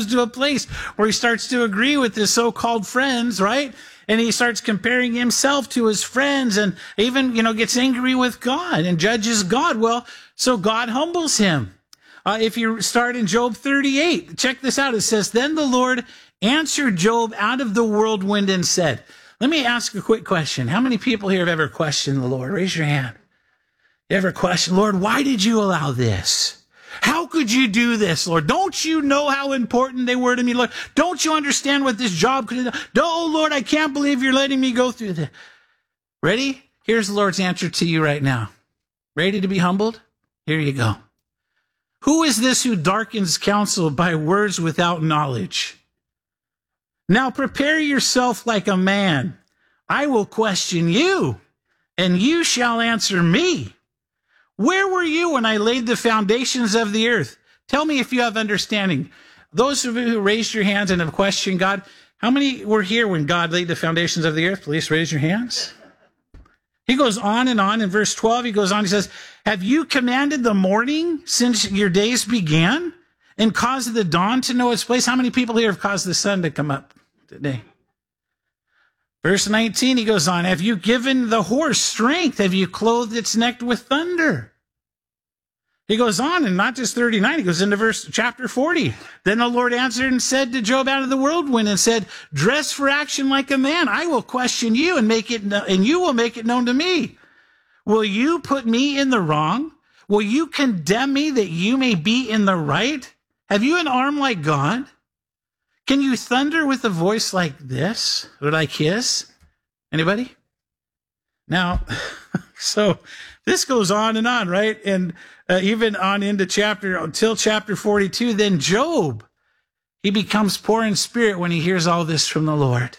comes to a place where he starts to agree with his so-called friends, right? And he starts comparing himself to his friends and even, gets angry with God and judges God. Well, so God humbles him. If you start in Job 38, check this out. It says, then the Lord answered Job out of the whirlwind and said, let me ask a quick question. How many people here have ever questioned the Lord? Raise your hand. You ever question, Lord, why did you allow this? How could you do this, Lord? Don't you know how important they were to me, Lord? Don't you understand what this job could have done? Oh, Lord, I can't believe you're letting me go through this. Ready? Here's the Lord's answer to you right now. Ready to be humbled? Here you go. Who is this who darkens counsel by words without knowledge? Now prepare yourself like a man. I will question you, and you shall answer me. Where were you when I laid the foundations of the earth? Tell me if you have understanding. Those of you who raised your hands and have questioned God, how many were here when God laid the foundations of the earth? Please raise your hands. He goes on and on. In verse 12, he goes on, he says, have you commanded the morning since your days began and caused the dawn to know its place? How many people here have caused the sun to come up today? Verse 19, he goes on, have you given the horse strength? Have you clothed its neck with thunder? He goes on, and not just 39, he goes into chapter 40. Then the Lord answered and said to Job out of the whirlwind and said, dress for action like a man. I will question you and you will make it known to me. Will you put me in the wrong? Will you condemn me that you may be in the right? Have you an arm like God? Can you thunder with a voice like this or like his? Anybody? Now, so this goes on and on, right? And even on into until chapter 42, then Job, he becomes poor in spirit when he hears all this from the Lord.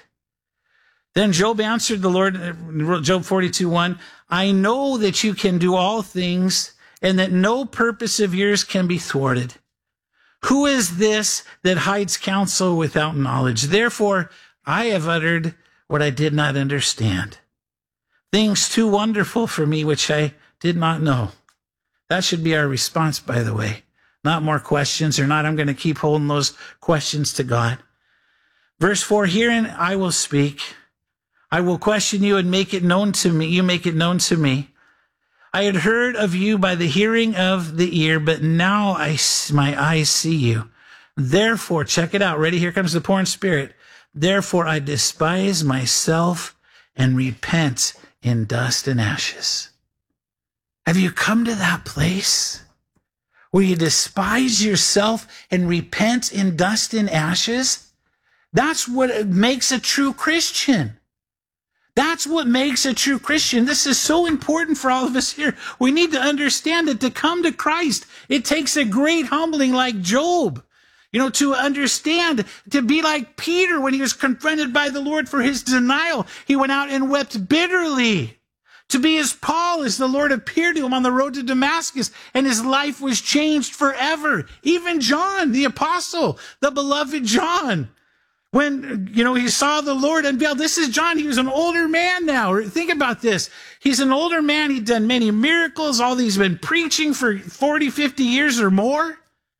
Then Job answered the Lord, Job 42:1, I know that you can do all things and that no purpose of yours can be thwarted. Who is this that hides counsel without knowledge? Therefore, I have uttered what I did not understand. Things too wonderful for me, which I did not know. That should be our response, by the way. Not more questions or not. I'm going to keep holding those questions to God. Verse 4, herein I will speak. I will question you and make it known to me. You make it known to me. I had heard of you by the hearing of the ear, but now my eyes see you. Therefore, check it out. Ready? Here comes the poor in spirit. Therefore, I despise myself and repent in dust and ashes. Have you come to that place where you despise yourself and repent in dust and ashes? That's what makes a true Christian. That's what makes a true Christian. This is so important for all of us here. We need to understand that to come to Christ, it takes a great humbling like Job. To understand, to be like Peter when he was confronted by the Lord for his denial. He went out and wept bitterly. To be as Paul as the Lord appeared to him on the road to Damascus, and his life was changed forever. Even John, the apostle, the beloved John. When, he saw the Lord unveiled, this is John. He was an older man now. Think about this. He's an older man. He'd done many miracles. All these been preaching for 40, 50 years or more.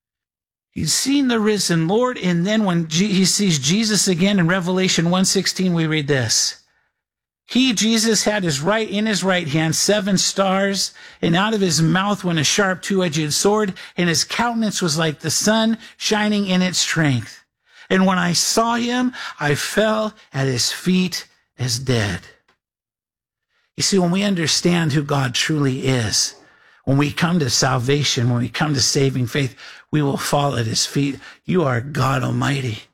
He's seen the risen Lord. And then when he sees Jesus again in Revelation 1:16, we read this. Jesus had in his right hand 7 stars, and out of his mouth went a sharp 2-edged sword, and his countenance was like the sun shining in its strength. And when I saw him, I fell at his feet as dead. You see, when we understand who God truly is, when we come to salvation, when we come to saving faith, we will fall at his feet. You are God Almighty.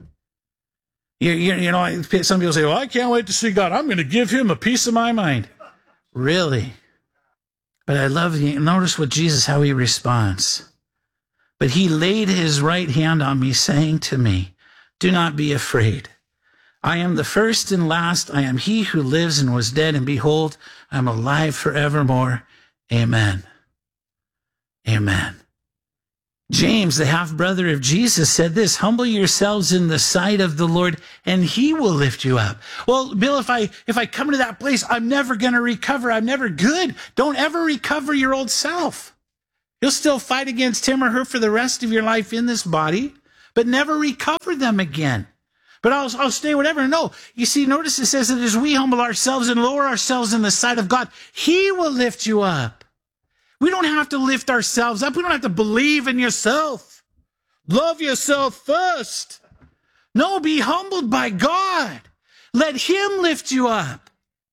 Some people say, well, I can't wait to see God. I'm going to give him a piece of my mind. Really? But I love notice what Jesus, how he responds. But he laid his right hand on me, saying to me, do not be afraid. I am the first and last. I am he who lives and was dead, and behold, I am alive forevermore. Amen. Amen. James, the half-brother of Jesus, said this, humble yourselves in the sight of the Lord, and he will lift you up. Well, Bill, if I come to that place, I'm never going to recover. I'm never good. Don't ever recover your old self. You'll still fight against him or her for the rest of your life in this body. but never recover them again. But I'll stay whatever. No, you see, notice it says that as we humble ourselves and lower ourselves in the sight of God, he will lift you up. We don't have to lift ourselves up. We don't have to believe in yourself. Love yourself first. No, be humbled by God. Let him lift you up.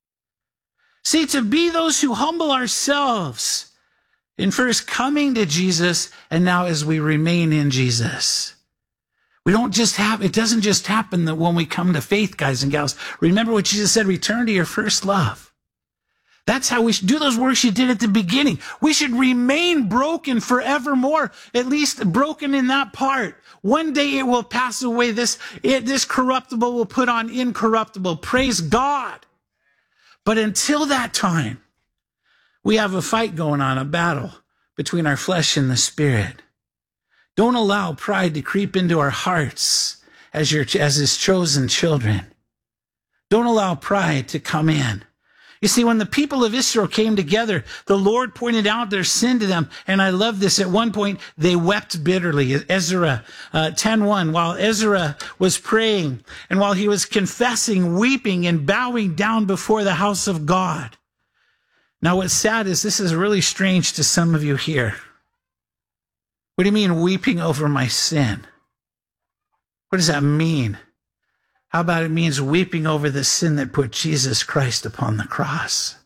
See, to be those who humble ourselves in first coming to Jesus and now as we remain in Jesus. We don't just have, it doesn't just happen that when we come to faith, guys and gals. Remember what Jesus said, return to your first love. That's how we should do those works you did at the beginning. We should remain broken forevermore, at least broken in that part. One day it will pass away. This corruptible will put on incorruptible. Praise God. But until that time, we have a fight going on, a battle between our flesh and the spirit. Don't allow pride to creep into our hearts as his chosen children. Don't allow pride to come in. You see, when the people of Israel came together, the Lord pointed out their sin to them. And I love this. At one point, they wept bitterly. Ezra 10:1, while Ezra was praying and while he was confessing, weeping and bowing down before the house of God. Now, what's sad is this is really strange to some of you here. What do you mean weeping over my sin? What does that mean? How about it means weeping over the sin that put Jesus Christ upon the cross?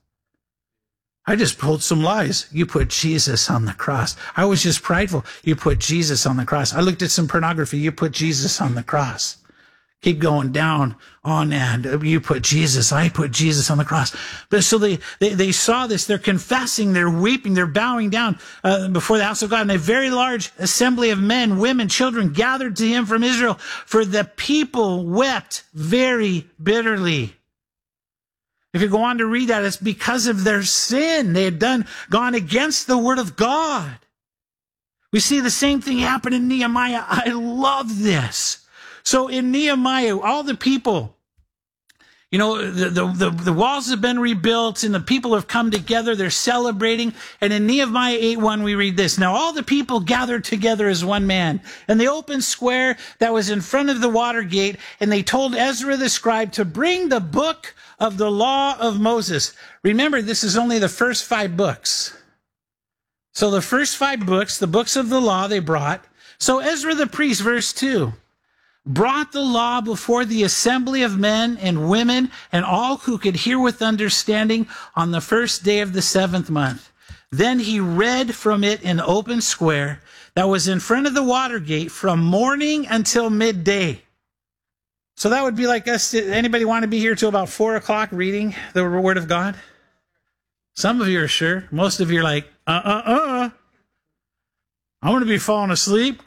I just told some lies. You put Jesus on the cross. I was just prideful. You put Jesus on the cross. I looked at some pornography. You put Jesus on the cross. Keep going down on and you put Jesus. I put Jesus on the cross. But so they saw this. They're confessing. They're weeping. They're bowing down before the house of God. And a very large assembly of men, women, children gathered to him from Israel. For the people wept very bitterly. If you go on to read that, it's because of their sin. They had gone against the word of God. We see the same thing happen in Nehemiah. I love this. So in Nehemiah, all the people, the walls have been rebuilt and the people have come together. They're celebrating. And in Nehemiah 8:1, we read this. Now all the people gathered together as one man in the open square that was in front of the water gate. And they told Ezra the scribe to bring the book of the law of Moses. Remember, this is only the first 5 books. So the first 5 books, the books of the law, they brought. So Ezra the priest, verse 2. Brought the law before the assembly of men and women and all who could hear with understanding on the first day of the 7th month. Then he read from it in open square that was in front of the water gate from morning until midday. So that would be like us. Anybody want to be here till about 4 o'clock reading the word of God? Some of you are sure. Most of you are like, I'm going to be falling asleep.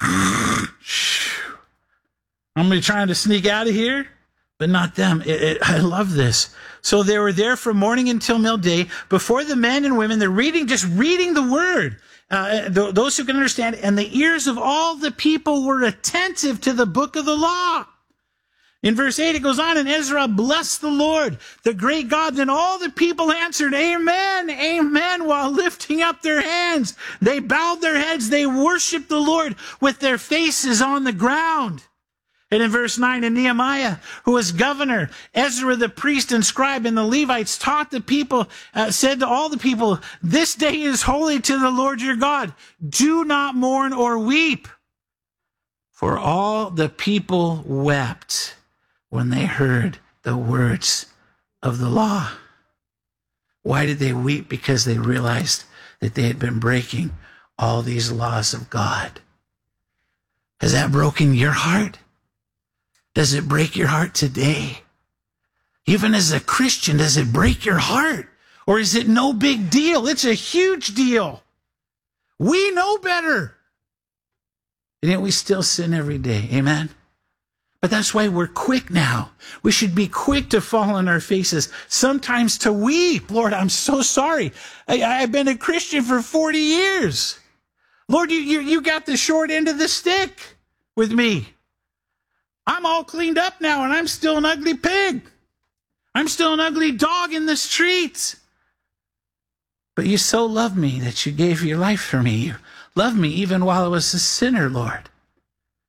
I'm going to be trying to sneak out of here, but not them. I love this. So they were there from morning until midday before the men and women. They're just reading the word. Those who can understand. And the ears of all the people were attentive to the book of the law. In verse 8, it goes on, and Ezra blessed the Lord, the great God. Then all the people answered, Amen, Amen, while lifting up their hands. They bowed their heads. They worshiped the Lord with their faces on the ground. And in verse 9, and Nehemiah, who was governor, Ezra the priest and scribe, and the Levites taught the people, said to all the people, This day is holy to the Lord your God. Do not mourn or weep. For all the people wept when they heard the words of the law. Why did they weep? Because they realized that they had been breaking all these laws of God. Has that broken your heart? Does it break your heart today? Even as a Christian, does it break your heart? Or is it no big deal? It's a huge deal. We know better. And yet we still sin every day. Amen? But that's why we're quick now. We should be quick to fall on our faces, sometimes to weep. Lord, I'm so sorry. I've been a Christian for 40 years. Lord, you got the short end of the stick with me. I'm all cleaned up now, and I'm still an ugly pig. I'm still an ugly dog in the streets. But you so love me that you gave your life for me. You loved me even while I was a sinner, Lord.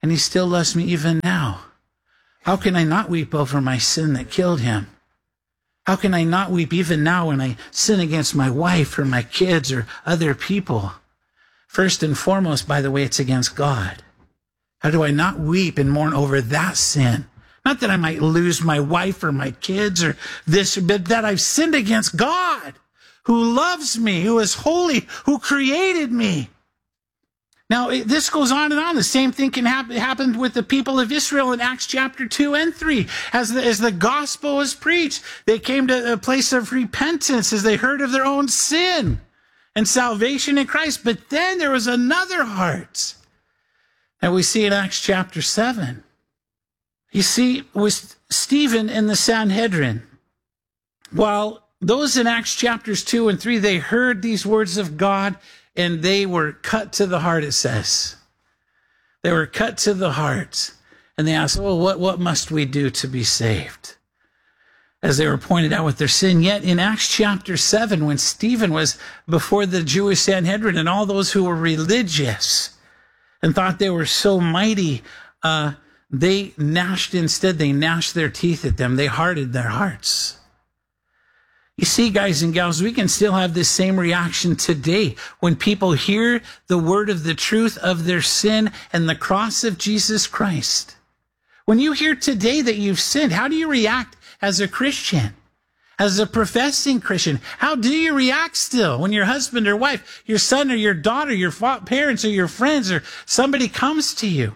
and he still loves me even now. How can I not weep over my sin that killed him? How can I not weep even now when I sin against my wife or my kids or other people? First and foremost, by the way, it's against God. How do I not weep and mourn over that sin? Not that I might lose my wife or my kids or this, but that I've sinned against God, who loves me, who is holy, who created me. Now, this goes on and on. The same thing can happen with the people of Israel in Acts chapter 2 and 3. As the gospel was preached, they came to a place of repentance as they heard of their own sin and salvation in Christ. But then there was another heart. And we see in Acts chapter 7. You see, with Stephen in the Sanhedrin, while those in Acts chapters 2 and 3, they heard these words of God, and they were cut to the heart, it says. They were cut to the heart. And they asked, well, what must we do to be saved? As they were pointed out with their sin. Yet in Acts chapter 7, when Stephen was before the Jewish Sanhedrin and all those who were religious and thought they were so mighty, they gnashed their teeth at them. They hardened their hearts. You see, guys and gals, we can still have this same reaction today when people hear the word of the truth of their sin and the cross of Jesus Christ. When you hear today that you've sinned, how do you react as a Christian? As a professing Christian, how do you react still when your husband or wife, your son or your daughter, your parents or your friends or somebody comes to you?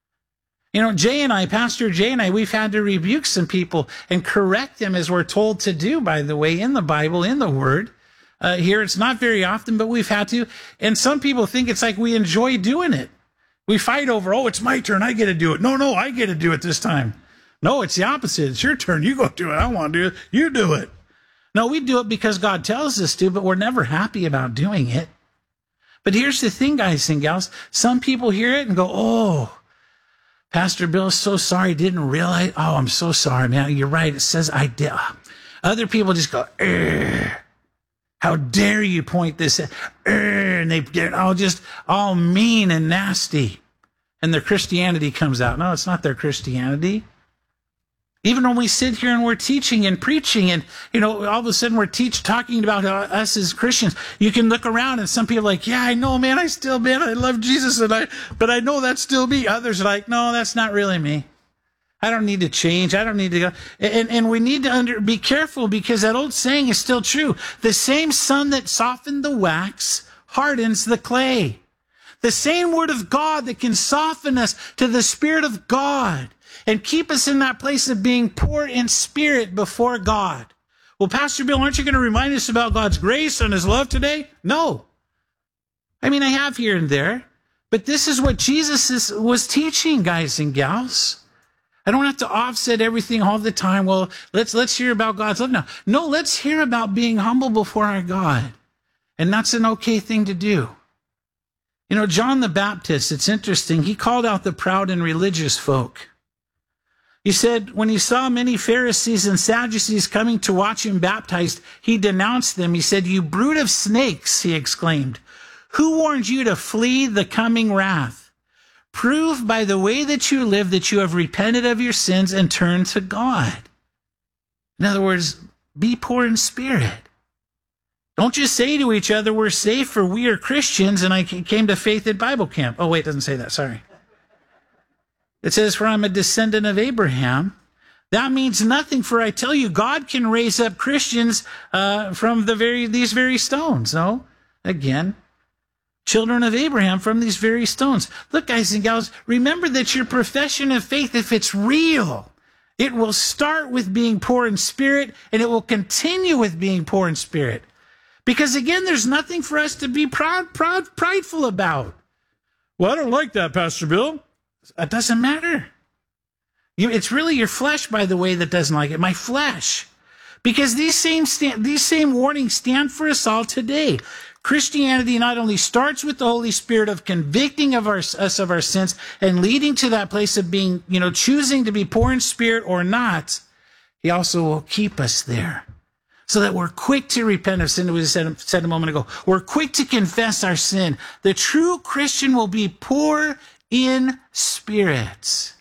You know, Pastor Jay and I, we've had to rebuke some people and correct them as we're told to do, by the way, in the Bible, in the Word. Here, it's not very often, but we've had to. And some people think it's like we enjoy doing it. We fight over, oh, it's my turn, I get to do it. No, I get to do it this time. No, it's the opposite. It's your turn. You go do it. I don't want to do it. You do it. No, we do it because God tells us to, but we're never happy about doing it. But here's the thing, guys and gals. Some people hear it and go, oh, Pastor Bill, so sorry, didn't realize. Oh, I'm so sorry, man. You're right. It says I did. Other people just go, how dare you point this at, and they're all mean and nasty. And their Christianity comes out. No, it's not their Christianity. Even when we sit here and we're teaching and preaching and, all of a sudden we're talking about us as Christians, you can look around and some people are like, yeah, I know, man, I love Jesus, but I know that's still me. Others are like, no, that's not really me. I don't need to change. I don't need to go. And we need to be careful because that old saying is still true. The same sun that softened the wax hardens the clay. The same word of God that can soften us to the Spirit of God and keep us in that place of being poor in spirit before God. Well, Pastor Bill, aren't you going to remind us about God's grace and his love today? No. I mean, I have here and there, but this is what Jesus was teaching, guys and gals. I don't have to offset everything all the time. Well, let's hear about God's love. No, let's hear about being humble before our God. And that's an okay thing to do. John the Baptist, it's interesting. He called out the proud and religious folk. He said, when he saw many Pharisees and Sadducees coming to watch him baptized, he denounced them. He said, you brood of snakes, he exclaimed. Who warned you to flee the coming wrath? Prove by the way that you live that you have repented of your sins and turned to God. In other words, be poor in spirit. Don't just say to each other, we're safe for we are Christians and I came to faith at Bible camp. Oh, wait, it doesn't say that. Sorry. It says, for I'm a descendant of Abraham. That means nothing, for I tell you, God can raise up Christians from these very stones. No, again, children of Abraham from these very stones. Look, guys and gals, remember that your profession of faith, if it's real, it will start with being poor in spirit, and it will continue with being poor in spirit. Because again, there's nothing for us to be prideful about. Well, I don't like that, Pastor Bill. It doesn't matter. It's really your flesh, by the way, that doesn't like it. My flesh. Because these same warnings stand for us all today. Christianity not only starts with the Holy Spirit of convicting us of our sins and leading to that place of being, choosing to be poor in spirit or not, he also will keep us there. So that we're quick to repent of sin, as we said a moment ago. We're quick to confess our sin. The true Christian will be poor in spirit.